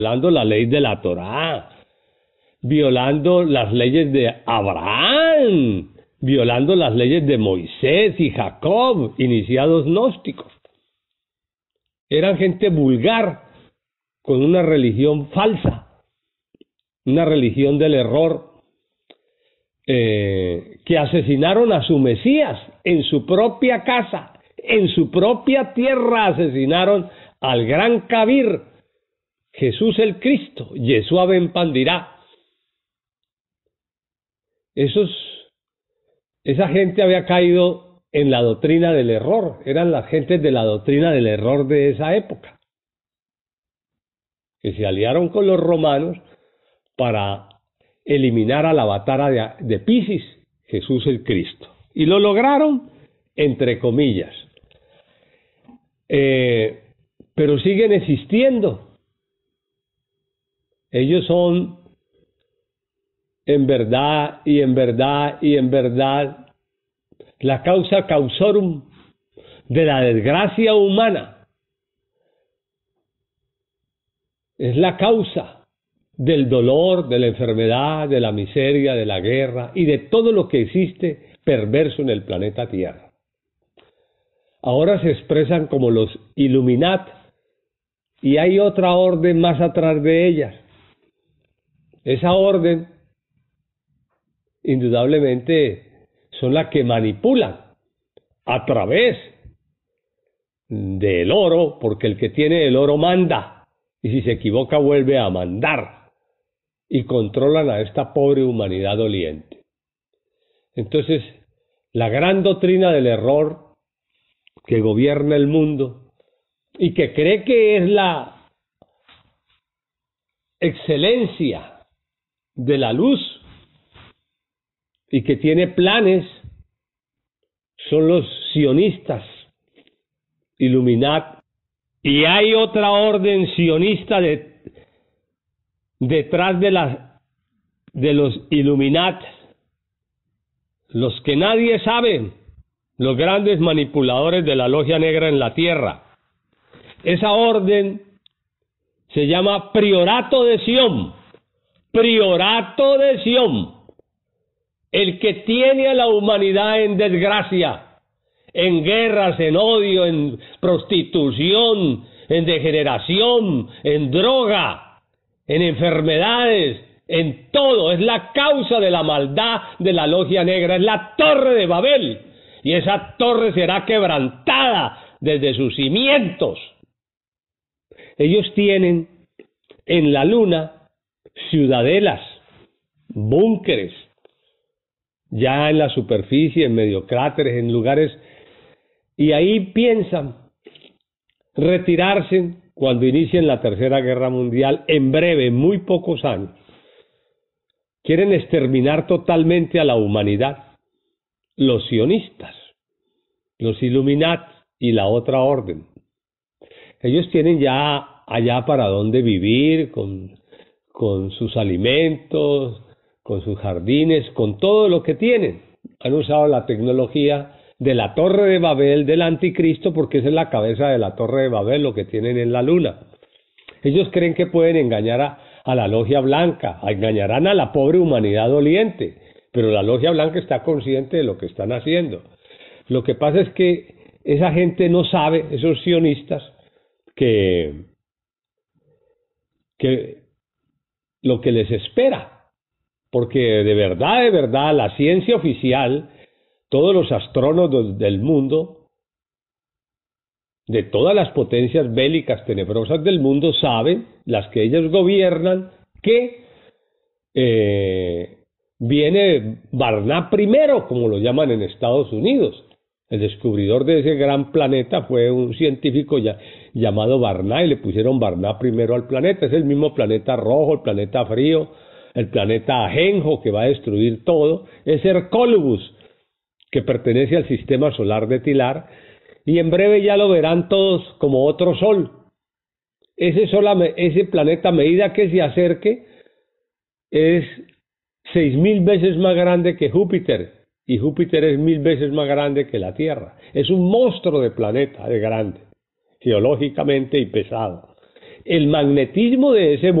violando la ley de la Torá, violando las leyes de Abraham, violando las leyes de Moisés y Jacob, iniciados gnósticos. Eran gente vulgar, con una religión falsa, una religión del error, que asesinaron a su Mesías en su propia casa, en su propia tierra asesinaron al gran Kabir, Jesús el Cristo, Yeshua ben Pandirá. Esa gente había caído en la doctrina del error, eran las gentes de la doctrina del error de esa época, que se aliaron con los romanos para eliminar al avatar de Piscis, Jesús el Cristo. Y lo lograron, entre comillas. Pero siguen existiendo. Ellos son, en verdad, y en verdad, y en verdad, la causa causorum de la desgracia humana. Es la causa del dolor, de la enfermedad, de la miseria, de la guerra y de todo lo que existe perverso en el planeta Tierra. Ahora se expresan como los Illuminati y hay otra orden más atrás de ellas. Esa orden, indudablemente, son las que manipulan a través del oro, porque el que tiene el oro manda, y si se equivoca vuelve a mandar. Y controlan a esta pobre humanidad doliente. Entonces, la gran doctrina del error que gobierna el mundo y que cree que es la excelencia de la luz y que tiene planes, son los sionistas, Illuminati. Y hay otra orden sionista detrás de los Illuminati, los que nadie sabe, los grandes manipuladores de la logia negra en la tierra. Esa orden se llama Priorato de Sion. Priorato de Sion. El que tiene a la humanidad en desgracia, en guerras, en odio, en prostitución, en degeneración, en droga, en enfermedades, en todo. Es la causa de la maldad de la logia negra, es la torre de Babel, y esa torre será quebrantada desde sus cimientos. Ellos tienen en la luna ciudadelas, búnkeres, ya en la superficie, en medio cráteres, en lugares, y ahí piensan retirarse cuando inicien la Tercera Guerra Mundial, en breve, en muy pocos años. Quieren exterminar totalmente a la humanidad. Los sionistas, los Illuminati y la otra orden. Ellos tienen ya allá para dónde vivir, con sus alimentos, con sus jardines, con todo lo que tienen. Han usado la tecnología de la Torre de Babel, del Anticristo, porque esa es la cabeza de la Torre de Babel, lo que tienen en la luna. Ellos creen que pueden engañar a la logia blanca, engañarán a la pobre humanidad doliente, pero la logia blanca está consciente de lo que están haciendo. Lo que pasa es que esa gente no sabe, esos sionistas, que lo que les espera, porque de verdad, la ciencia oficial, todos los astrónomos del mundo, de todas las potencias bélicas tenebrosas del mundo, saben, las que ellos gobiernan, que viene Barnard primero, como lo llaman en Estados Unidos. El descubridor de ese gran planeta fue un científico llamado Barnard, y le pusieron Barnard primero al planeta. Es el mismo planeta rojo, el planeta frío, el planeta Ajenjo, que va a destruir todo. Es Hercólubus, que pertenece al sistema solar de Tilar, y en breve ya lo verán todos como otro sol. Ese planeta, a medida que se acerque, es 6.000 veces más grande que Júpiter, y Júpiter es 1.000 veces más grande que la Tierra. Es un monstruo de planeta, de grande, geológicamente y pesado. el magnetismo de ese